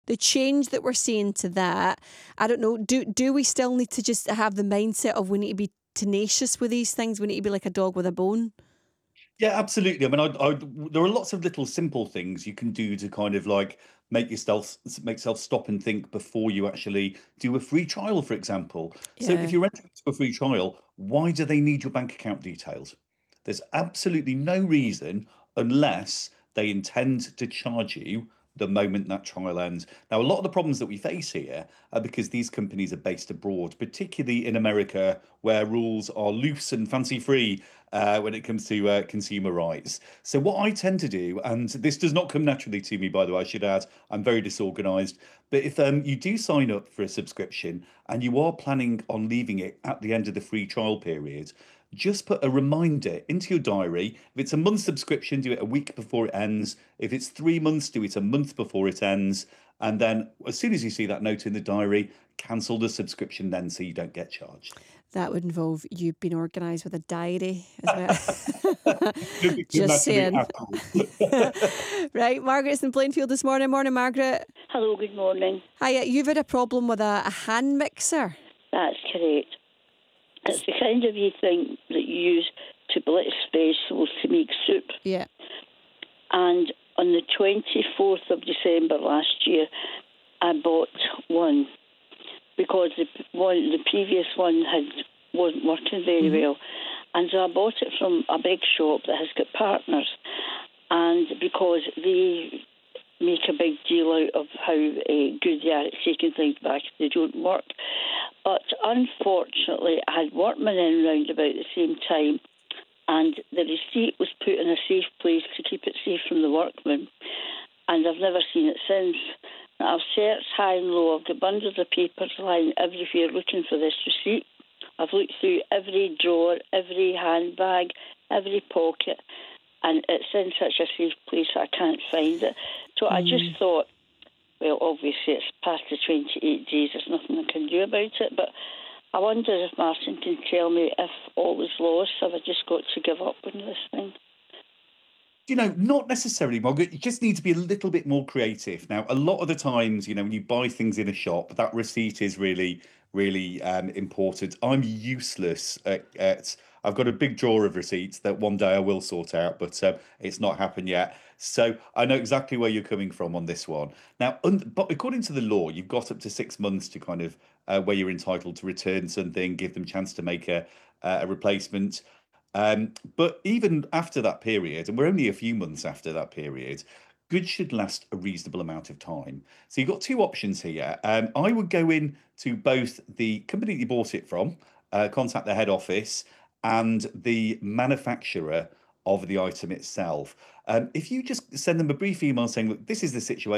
the change that we're seeing to that, I don't know, do we still need to just have the mindset of we need to be tenacious with these things? We need to be like a dog with a bone? Yeah, absolutely. I mean, there are lots of little simple things you can do to kind of like make yourself stop and think before you actually do a free trial, for example. So if Yeah. you're entering into a free trial, why do they need your bank account details? There's absolutely no reason unless they intend to charge you the moment that trial ends. Now, a lot of the problems that we face here are because these companies are based abroad, particularly in America, where rules are loose and fancy free when it comes to consumer rights. So, what I tend to do, and this does not come naturally to me, by the way, I should add, I'm very disorganized. But if you do sign up for a subscription and you are planning on leaving it at the end of the free trial period, just put a reminder into your diary. If it's a month subscription, do it a week before it ends. If it's 3 months, do it a month before it ends. And then as soon as you see that note in the diary, cancel the subscription then so you don't get charged. That would involve you being organised with a diary as well. Couldn't Just naturally saying. at all. Right, Margaret's in Plainfield this morning. Morning, Margaret. Hello, good morning. Hiya, you've had a problem with a hand mixer. That's correct. It's the kind of wee thing that you use to blitz vegetables to make soup. Yeah. And on the 24th of December last year, I bought one because the previous one wasn't working very well. And so I bought it from a big shop that has got partners. And because they make a big deal out of how good they are at taking things back if they don't work. But unfortunately, I had workmen in round about the same time, and the receipt was put in a safe place to keep it safe from the workmen, and I've never seen it since. Now, I've searched high and low. I've got bundles of papers lying everywhere looking for this receipt. I've looked through every drawer, every handbag, every pocket, and it's in such a safe place I can't find it. So I just thought, well, obviously it's past the 28 days, there's nothing I can do about it, but I wonder if Martin can tell me if all was lost, have I just got to give up on this thing? Not necessarily, Margaret. You just need to be a little bit more creative. Now, a lot of the times, when you buy things in a shop, that receipt is really, really important. I'm useless at I've got a big drawer of receipts that one day I will sort out, but it's not happened yet. So I know exactly where you're coming from on this one. Now, but according to the law, you've got up to 6 months to kind of where you're entitled to return something, give them a chance to make a replacement. But even after that period, and we're only a few months after that period, goods should last a reasonable amount of time. So you've got two options here. I would go in to both the company that you bought it from, contact the head office, and the manufacturer of the item itself. If you just send them a brief email saying, look, this is the situation.